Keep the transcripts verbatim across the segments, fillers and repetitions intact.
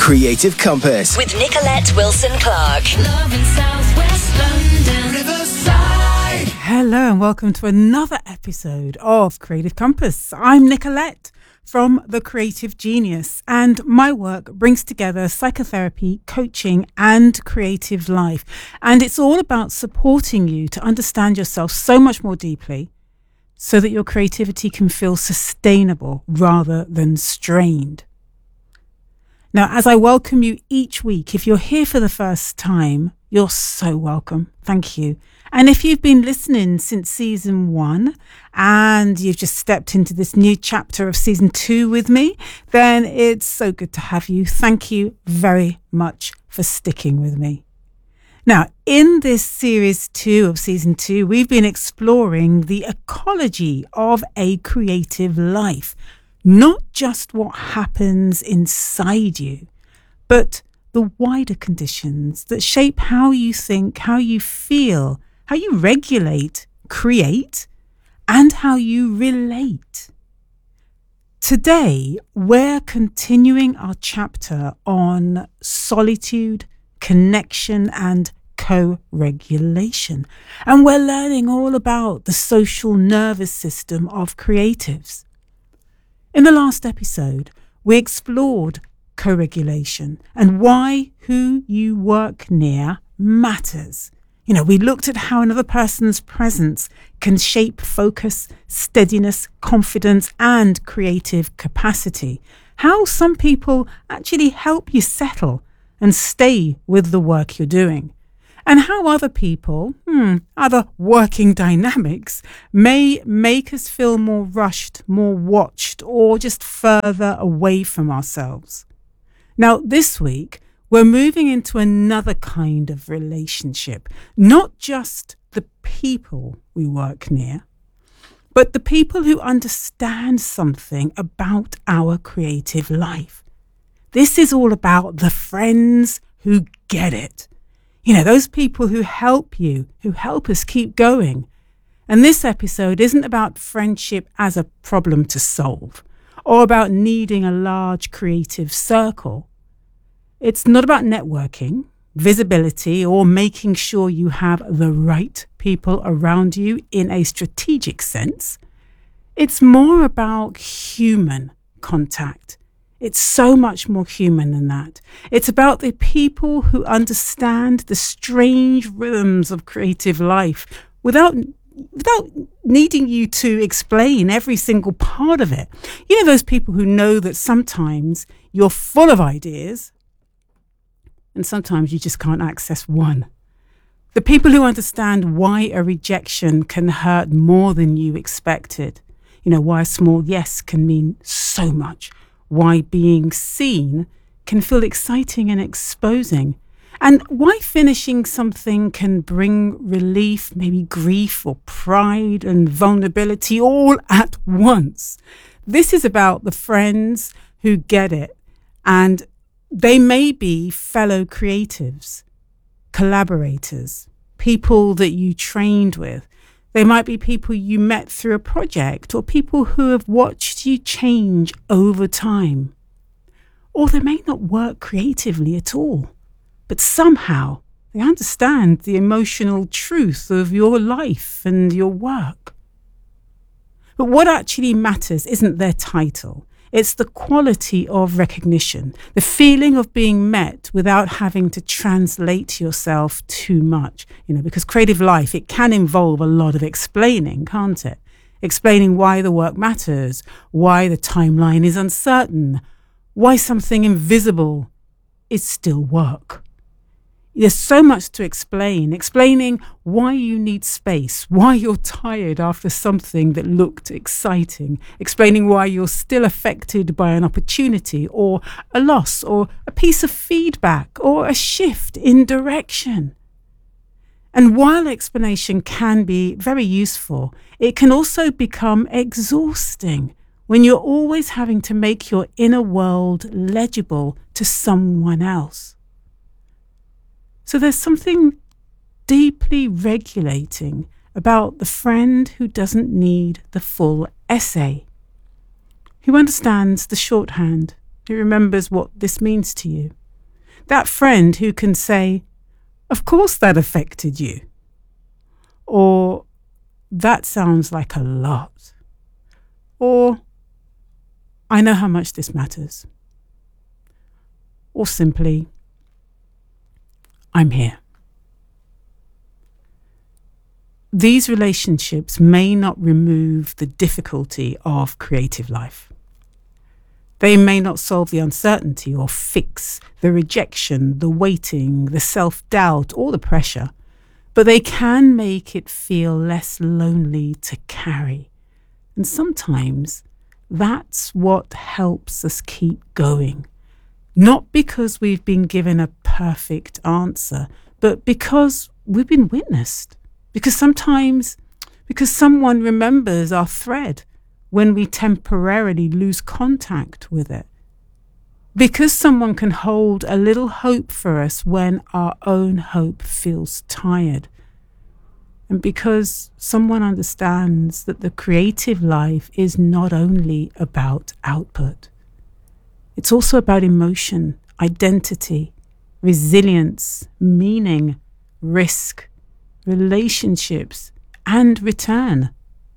Creative Compass with Nicolette Wilson-Clark. Love in South West London, Riverside. Hello and welcome to another episode of Creative Compass. I'm Nicolette from The Creative Genius, and my work brings together psychotherapy, coaching and creative life. And it's all about supporting you to understand yourself so much more deeply so that your creativity can feel sustainable rather than strained. Now, as I welcome you each week, if you're here for the first time, you're so welcome. Thank you. And if you've been listening since season one and you've just stepped into this new chapter of season two with me, then it's so good to have you. Thank you very much for sticking with me. Now, in this series two of season two, we've been exploring the ecology of a creative life. Not just what happens inside you, but the wider conditions that shape how you think, how you feel, how you regulate, create, and how you relate. Today, we're continuing our chapter on solitude, connection, and co-regulation. And we're learning all about the social nervous system of creatives. In the last episode, we explored co-regulation and why who you work near matters. You know, we looked at how another person's presence can shape focus, steadiness, confidence, and creative capacity. How some people actually help you settle and stay with the work you're doing. And how other people, hmm, other working dynamics may make us feel more rushed, more watched, or just further away from ourselves. Now, this week, we're moving into another kind of relationship, not just the people we work near, but the people who understand something about our creative life. This is all about the friends who get it. You know, those people who help you, who help us keep going. And this episode isn't about friendship as a problem to solve or about needing a large creative circle. It's not about networking, visibility, or making sure you have the right people around you in a strategic sense. It's more about human contact. It's so much more human than that. It's about the people who understand the strange rhythms of creative life without without needing you to explain every single part of it. You know, those people who know that sometimes you're full of ideas and sometimes you just can't access one. The people who understand why a rejection can hurt more than you expected. You know, why a small yes can mean so much. Why being seen can feel exciting and exposing, and why finishing something can bring relief, maybe grief or pride and vulnerability all at once. This is about the friends who get it, and they may be fellow creatives, collaborators, people that you trained with. They might be people you met through a project or people who have watched you change over time. Or they may not work creatively at all, but somehow they understand the emotional truth of your life and your work. But what actually matters isn't their title. It's the quality of recognition, the feeling of being met without having to translate yourself too much. You know, because creative life, it can involve a lot of explaining, can't it? Explaining why the work matters, why the timeline is uncertain, why something invisible is still work. There's so much to explain, explaining why you need space, why you're tired after something that looked exciting, explaining why you're still affected by an opportunity or a loss or a piece of feedback or a shift in direction. And while explanation can be very useful, it can also become exhausting when you're always having to make your inner world legible to someone else. So there's something deeply regulating about the friend who doesn't need the full essay, who understands the shorthand, who remembers what this means to you. That friend who can say, "Of course that affected you." Or, "That sounds like a lot." Or, "I know how much this matters." Or simply, "I'm here." These relationships may not remove the difficulty of creative life. They may not solve the uncertainty or fix the rejection, the waiting, the self-doubt, or the pressure, but they can make it feel less lonely to carry. And sometimes that's what helps us keep going. Not because we've been given a perfect answer, but because we've been witnessed. Because sometimes, because someone remembers our thread when we temporarily lose contact with it. Because someone can hold a little hope for us when our own hope feels tired. And because someone understands that the creative life is not only about output. It's also about emotion, identity, resilience, meaning, risk, relationships, and return.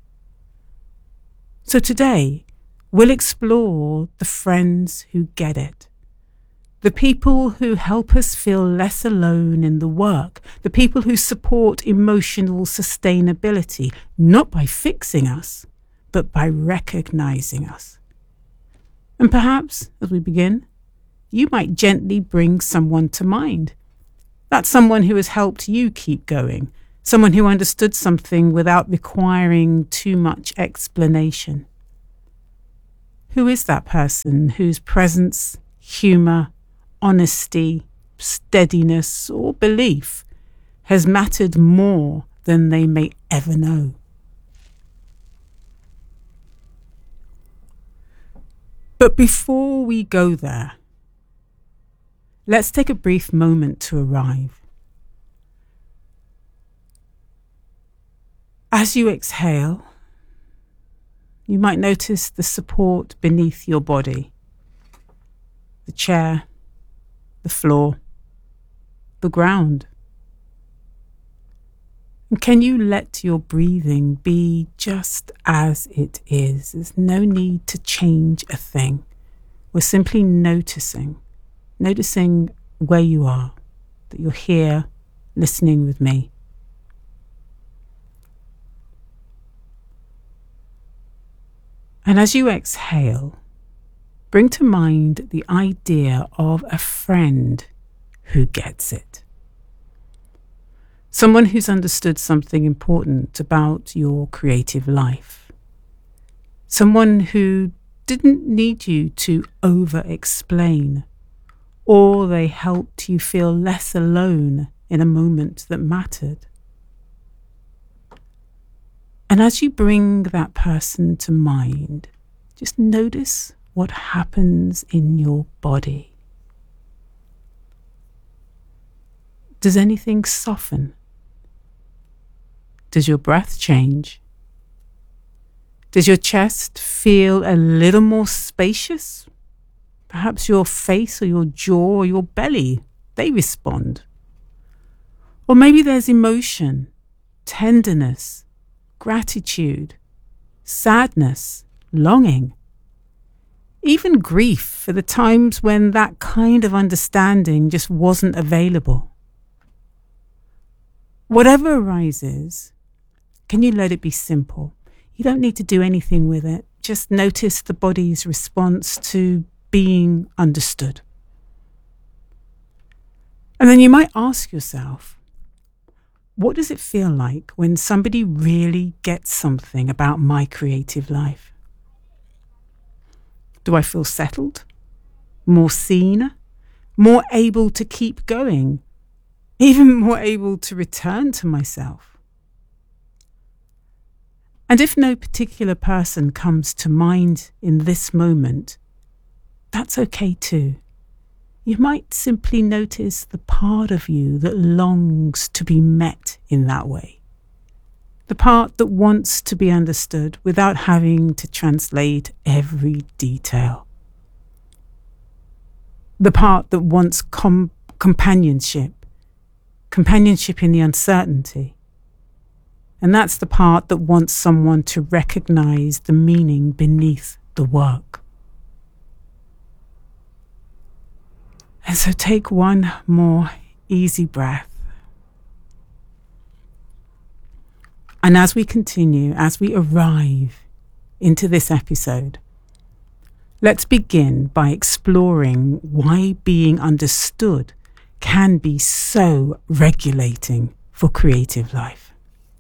So today, we'll explore the friends who get it. The people who help us feel less alone in the work. The people who support emotional sustainability, not by fixing us, but by recognizing us. And perhaps, as we begin, you might gently bring someone to mind. That's someone who has helped you keep going. Someone who understood something without requiring too much explanation. Who is that person whose presence, humour, honesty, steadiness, or belief has mattered more than they may ever know? But before we go there, let's take a brief moment to arrive. As you exhale, you might notice the support beneath your body, the chair, the floor, the ground. And can you let your breathing be just as it is? There's no need to change a thing. We're simply noticing, noticing where you are, that you're here listening with me. And as you exhale, bring to mind the idea of a friend who gets it. Someone who's understood something important about your creative life. Someone who didn't need you to over-explain, or they helped you feel less alone in a moment that mattered. And as you bring that person to mind, just notice what happens in your body. Does anything soften? Does your breath change? Does your chest feel a little more spacious? Perhaps your face or your jaw or your belly, they respond. Or maybe there's emotion, tenderness, gratitude, sadness, longing, even grief for the times when that kind of understanding just wasn't available. Whatever arises, can you let it be simple? You don't need to do anything with it. Just notice the body's response to being understood. And then you might ask yourself, what does it feel like when somebody really gets something about my creative life? Do I feel settled? More seen? More able to keep going? Even more able to return to myself? And if no particular person comes to mind in this moment, that's okay too. You might simply notice the part of you that longs to be met in that way. The part that wants to be understood without having to translate every detail. the part that wants com- companionship, companionship in the uncertainty. And that's the part that wants someone to recognize the meaning beneath the work. And so take one more easy breath. And as we continue, as we arrive into this episode, let's begin by exploring why being understood can be so regulating for creative life.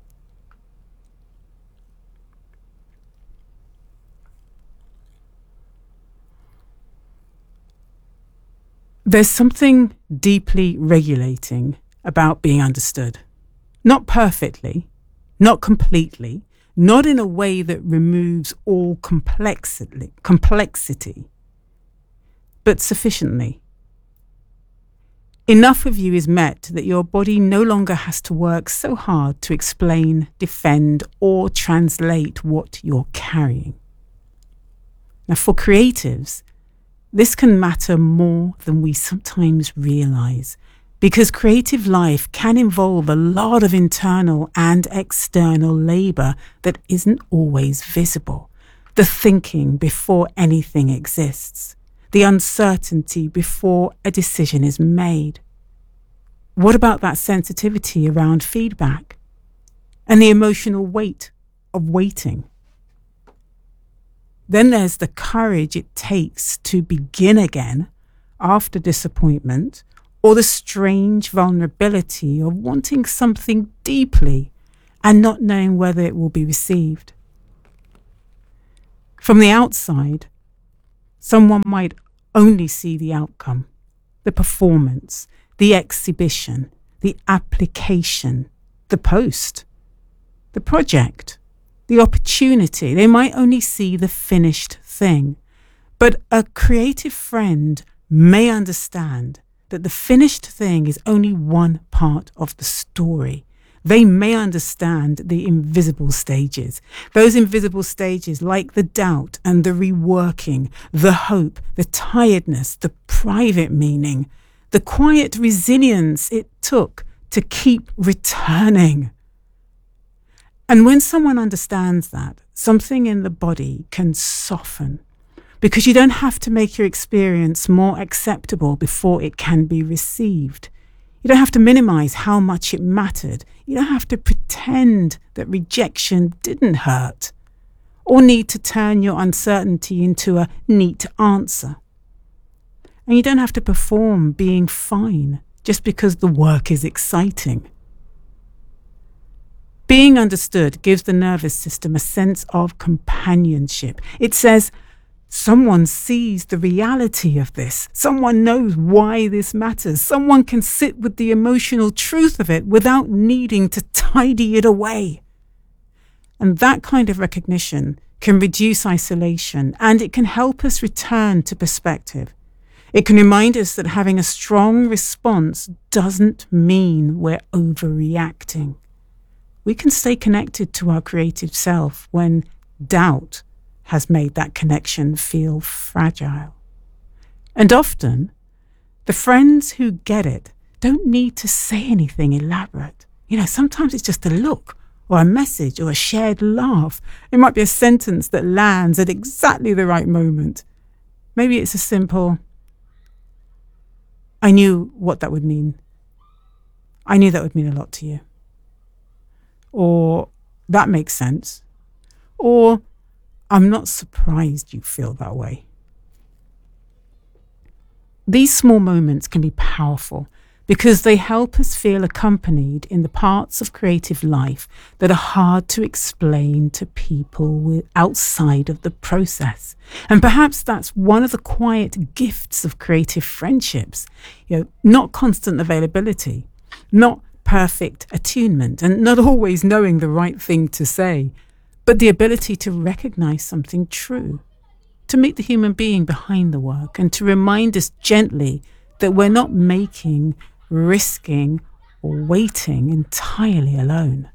There's something deeply regulating about being understood. Not perfectly, not completely, not in a way that removes all complexity, complexity, but sufficiently. Enough of you is met that your body no longer has to work so hard to explain, defend, or translate what you're carrying. Now, for creatives, this can matter more than we sometimes realize, because creative life can involve a lot of internal and external labor that isn't always visible. The thinking before anything exists, the uncertainty before a decision is made. What about that sensitivity around feedback and the emotional weight of waiting? Then there's the courage it takes to begin again after disappointment, or the strange vulnerability of wanting something deeply and not knowing whether it will be received. From the outside, someone might only see the outcome, the performance, the exhibition, the application, the post, the project, the opportunity. They might only see the finished thing. But a creative friend may understand that the finished thing is only one part of the story. They may understand the invisible stages. Those invisible stages like the doubt and the reworking, the hope, the tiredness, the private meaning, the quiet resilience it took to keep returning. And when someone understands that, something in the body can soften, because you don't have to make your experience more acceptable before it can be received. You don't have to minimize how much it mattered. You don't have to pretend that rejection didn't hurt, or need to turn your uncertainty into a neat answer. And you don't have to perform being fine just because the work is exciting. Being understood gives the nervous system a sense of companionship. It says, someone sees the reality of this. Someone knows why this matters. Someone can sit with the emotional truth of it without needing to tidy it away. And that kind of recognition can reduce isolation, and it can help us return to perspective. It can remind us that having a strong response doesn't mean we're overreacting. We can stay connected to our creative self when doubt has made that connection feel fragile. And often, the friends who get it don't need to say anything elaborate. You know, sometimes it's just a look or a message or a shared laugh. It might be a sentence that lands at exactly the right moment. Maybe it's a simple, I knew what that would mean. I knew that would mean a lot to you. Or, that makes sense. Or, I'm not surprised you feel that way. These small moments can be powerful because they help us feel accompanied in the parts of creative life that are hard to explain to people outside of the process. And perhaps that's one of the quiet gifts of creative friendships. You know, not constant availability, not perfect attunement, and not always knowing the right thing to say, but the ability to recognize something true, to meet the human being behind the work, and to remind us gently that we're not making, risking, or waiting entirely alone.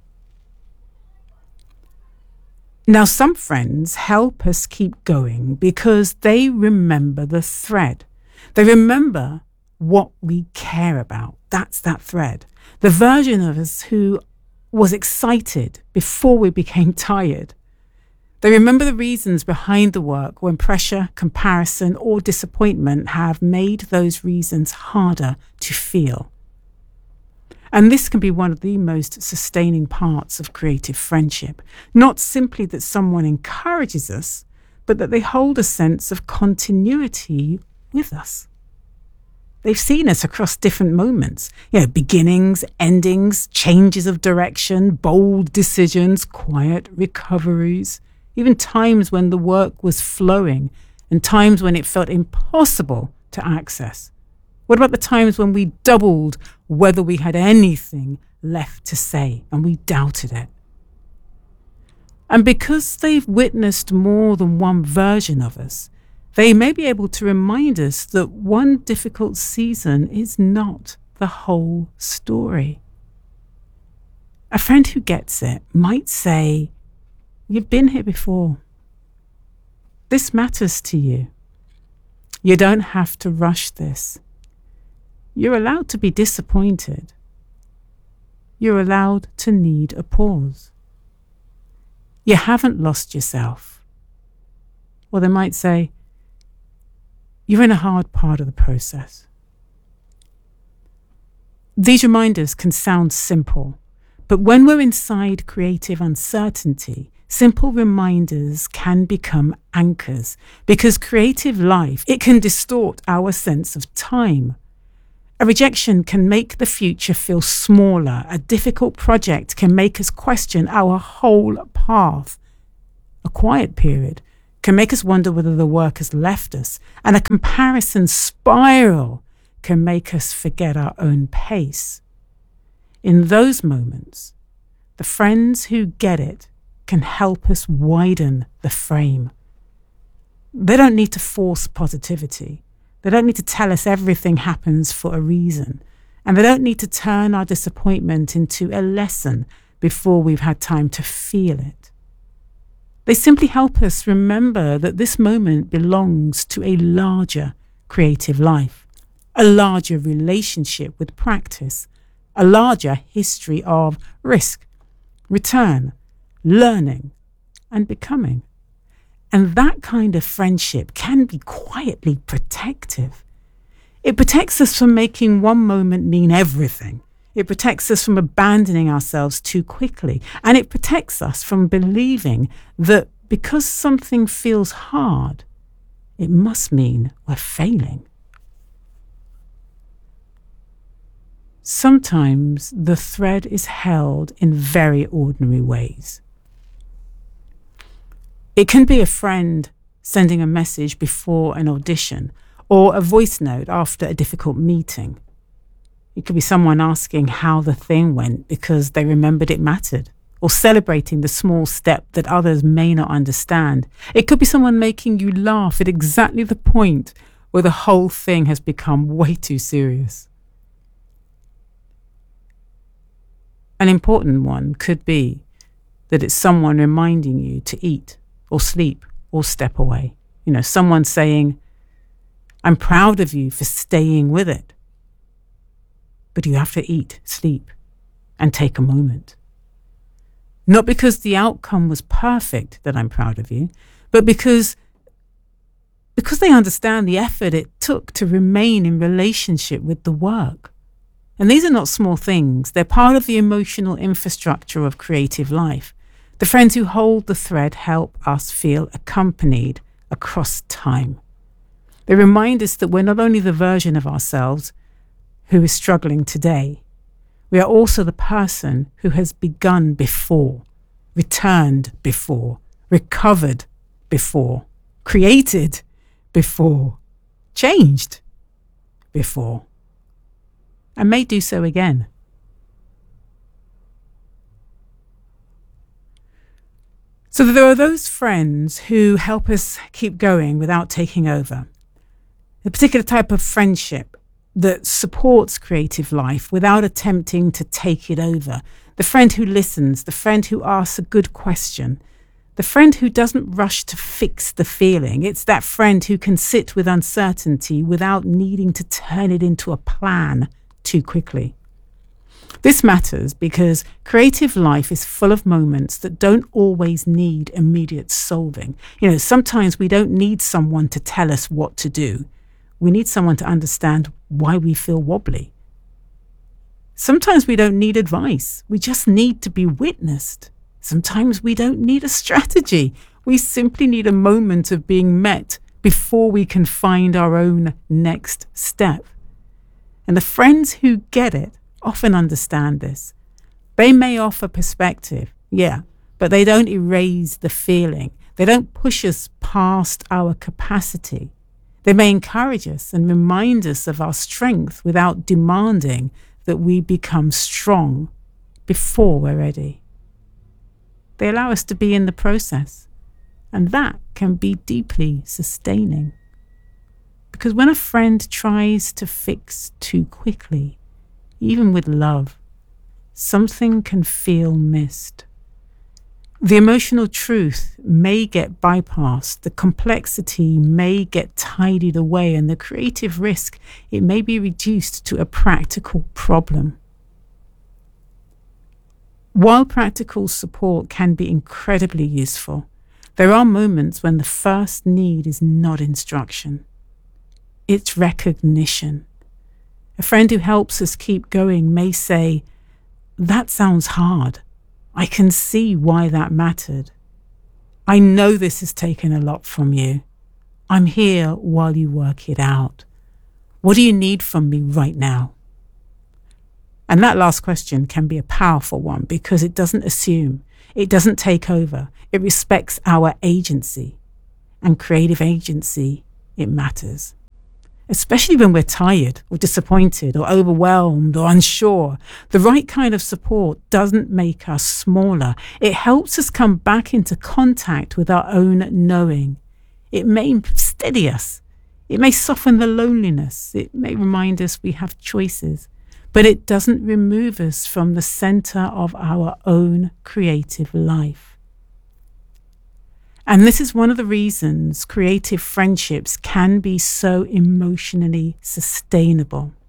Now, some friends help us keep going because they remember the thread. They remember what we care about. That's that thread. The version of us who was excited before we became tired. They remember the reasons behind the work when pressure, comparison, or disappointment have made those reasons harder to feel. And this can be one of the most sustaining parts of creative friendship. Not simply that someone encourages us, but that they hold a sense of continuity with us. They've seen us across different moments, you know, beginnings, endings, changes of direction, bold decisions, quiet recoveries, even times when the work was flowing and times when it felt impossible to access. What about the times when we doubled whether we had anything left to say and we doubted it? And because they've witnessed more than one version of us, they may be able to remind us that one difficult season is not the whole story. A friend who gets it might say, "You've been here before. This matters to you. You don't have to rush this. You're allowed to be disappointed. You're allowed to need a pause. You haven't lost yourself." Or they might say, "You're in a hard part of the process." These reminders can sound simple, but when we're inside creative uncertainty, simple reminders can become anchors, because creative life, it can distort our sense of time. A rejection can make the future feel smaller. A difficult project can make us question our whole path. A quiet period can make us wonder whether the work has left us. And a comparison spiral can make us forget our own pace. In those moments, the friends who get it can help us widen the frame. They don't need to force positivity. They don't need to tell us everything happens for a reason. And they don't need to turn our disappointment into a lesson before we've had time to feel it. They simply help us remember that this moment belongs to a larger creative life, a larger relationship with practice, a larger history of risk, return, learning, and becoming. And that kind of friendship can be quietly protective. It protects us from making one moment mean everything. It protects us from abandoning ourselves too quickly. And it protects us from believing that because something feels hard, it must mean we're failing. Sometimes the thread is held in very ordinary ways. It can be a friend sending a message before an audition or a voice note after a difficult meeting. It could be someone asking how the thing went because they remembered it mattered, or celebrating the small step that others may not understand. It could be someone making you laugh at exactly the point where the whole thing has become way too serious. An important one could be that it's someone reminding you to eat or sleep or step away. You know, someone saying, "I'm proud of you for staying with it. But you have to eat, sleep, and take a moment." Not because the outcome was perfect that I'm proud of you, but because, because they understand the effort it took to remain in relationship with the work. And these are not small things. They're part of the emotional infrastructure of creative life. The friends who hold the thread help us feel accompanied across time. They remind us that we're not only the version of ourselves who is struggling today, we are also the person who has begun before, returned before, recovered before, created before, changed before, and may do so again. So there are those friends who help us keep going without taking over. A particular type of friendship that supports creative life without attempting to take it over. The friend who listens, the friend who asks a good question, The friend who doesn't rush to fix the feeling. It's that friend who can sit with uncertainty without needing to turn it into a plan too quickly. This matters because creative life is full of moments that don't always need immediate solving. You know, sometimes we don't need someone to tell us what to do. We need someone to understand why we feel wobbly. Sometimes we don't need advice. We just need to be witnessed. Sometimes we don't need a strategy. We simply need a moment of being met before we can find our own next step. And the friends who get it often understand this. They may offer perspective, yeah, but they don't erase the feeling. They don't push us past our capacity. They may encourage us and remind us of our strength without demanding that we become strong before we're ready. They allow us to be in the process, and that can be deeply sustaining. Because when a friend tries to fix too quickly, even with love, something can feel missed. The emotional truth may get bypassed, the complexity may get tidied away, and the creative risk, it may be reduced to a practical problem. While practical support can be incredibly useful, there are moments when the first need is not instruction. It's recognition. A friend who helps us keep going may say, "That sounds hard. I can see why that mattered. I know this has taken a lot from you. I'm here while you work it out. What do you need from me right now?" And that last question can be a powerful one because it doesn't assume, it doesn't take over, it respects our agency. And creative agency, it matters. Especially when we're tired or disappointed or overwhelmed or unsure. The right kind of support doesn't make us smaller. It helps us come back into contact with our own knowing. It may steady us. It may soften the loneliness. It may remind us we have choices. But it doesn't remove us from the center of our own creative life. And this is one of the reasons creative friendships can be so emotionally sustainable.